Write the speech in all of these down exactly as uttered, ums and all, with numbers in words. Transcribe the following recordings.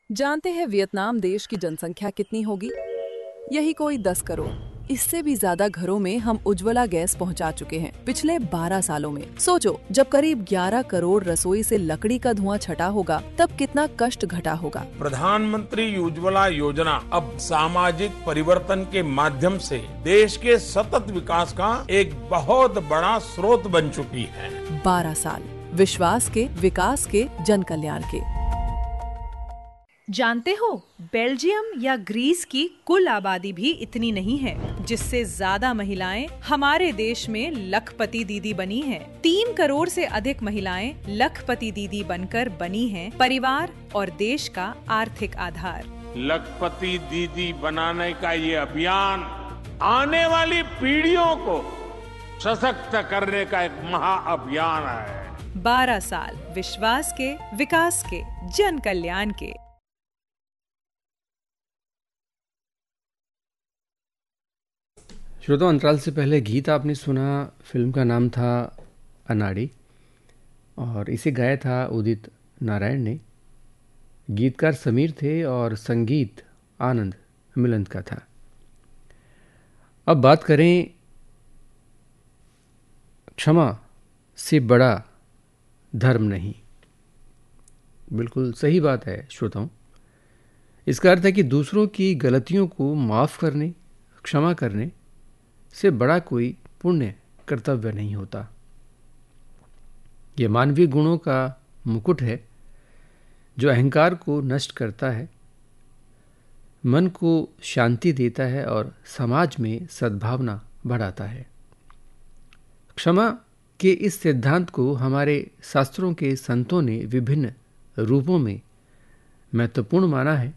जानते हैं वियतनाम देश की जनसंख्या कितनी होगी? यही कोई दस करोड़। इससे भी ज्यादा घरों में हम उज्ज्वला गैस पहुंचा चुके हैं पिछले बारह सालों में। सोचो, जब करीब ग्यारह करोड़ रसोई से लकड़ी का धुआं छटा होगा, तब कितना कष्ट घटा होगा। प्रधानमंत्री उज्ज्वला योजना अब सामाजिक परिवर्तन के माध्यम से देश के सतत विकास का एक बहुत बड़ा स्रोत बन चुकी है। बारह साल विश्वास के, विकास के, जन कल्याण के। जानते हो, बेल्जियम या ग्रीस की कुल आबादी भी इतनी नहीं है, जिससे ज्यादा महिलाएं हमारे देश में लखपति दीदी बनी हैं। तीन करोड़ से अधिक महिलाएं लखपति दीदी बनकर बनी हैं परिवार और देश का आर्थिक आधार। लखपति दीदी बनाने का ये अभियान आने वाली पीढ़ियों को सशक्त करने का एक महाअभियान है। बारह साल विश्वास के, विकास के, जन कल्याण के। श्रोता, अंतराल से पहले गीत आपने सुना। फिल्म का नाम था अनाड़ी और इसे गाया था उदित नारायण ने। गीतकार समीर थे और संगीत आनंद मिलंत का था। अब बात करें क्षमा से बड़ा धर्म नहीं। बिल्कुल सही बात है श्रोताओं। इसका अर्थ है कि दूसरों की गलतियों को माफ़ करने, क्षमा करने से बड़ा कोई पुण्य कर्तव्य नहीं होता। यह मानवीय गुणों का मुकुट है जो अहंकार को नष्ट करता है, मन को शांति देता है और समाज में सद्भावना बढ़ाता है। क्षमा के इस सिद्धांत को हमारे शास्त्रों के संतों ने विभिन्न रूपों में महत्वपूर्ण माना है।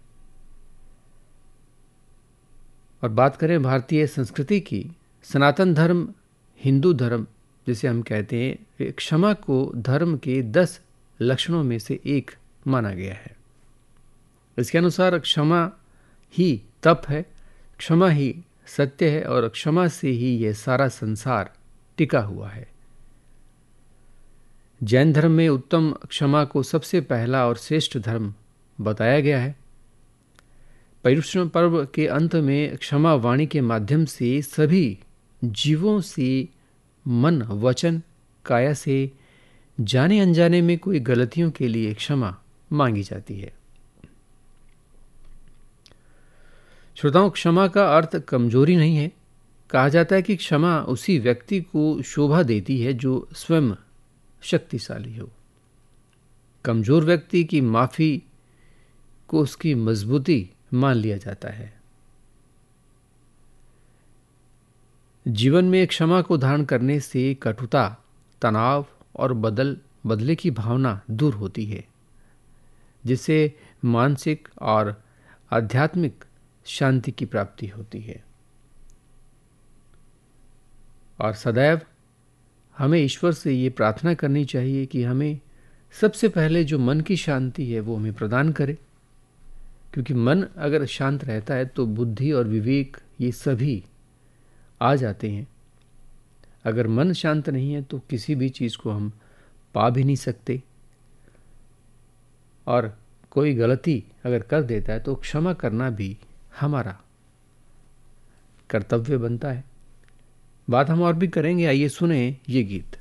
और बात करें भारतीय संस्कृति की, सनातन धर्म, हिंदू धर्म जिसे हम कहते हैं, क्षमा को धर्म के दस लक्षणों में से एक माना गया है। इसके अनुसार क्षमा ही तप है, क्षमा ही सत्य है और क्षमा से ही यह सारा संसार टिका हुआ है। जैन धर्म में उत्तम क्षमा को सबसे पहला और श्रेष्ठ धर्म बताया गया है। पर्युषण पर्व के अंत में क्षमा वाणी के माध्यम से सभी जीवों से मन, वचन, काया से जाने अनजाने में कोई गलतियों के लिए क्षमा मांगी जाती है। श्रोताओं, क्षमा का अर्थ कमजोरी नहीं है। कहा जाता है कि क्षमा उसी व्यक्ति को शोभा देती है जो स्वयं शक्तिशाली हो। कमजोर व्यक्ति की माफी को उसकी मजबूती मान लिया जाता है। जीवन में क्षमा को धारण करने से कटुता, तनाव और बदल बदले की भावना दूर होती है, जिससे मानसिक और आध्यात्मिक शांति की प्राप्ति होती है। और सदैव हमें ईश्वर से ये प्रार्थना करनी चाहिए कि हमें सबसे पहले जो मन की शांति है वो हमें प्रदान करे, क्योंकि मन अगर शांत रहता है तो बुद्धि और विवेक ये सभी आ जाते हैं। अगर मन शांत नहीं है तो किसी भी चीज़ को हम पा भी नहीं सकते। और कोई गलती अगर कर देता है तो क्षमा करना भी हमारा कर्तव्य बनता है। बात हम और भी करेंगे, आइए सुने ये गीत।